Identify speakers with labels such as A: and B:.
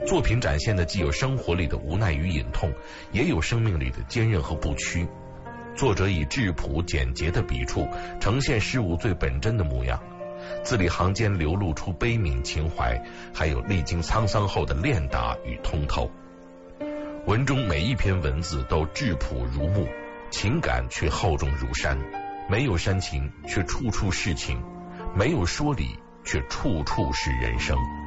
A: 作品展现的既有生活里的无奈与隐痛，也有生命里的坚韧和不屈。作者以质朴简洁的笔触呈现事物最本真的模样，字里行间流露出悲悯情怀，还有历经沧桑后的练达与通透。文中每一篇文字都质朴如木，情感却厚重如山，没有煽情却处处是情，没有说理却处处是人生。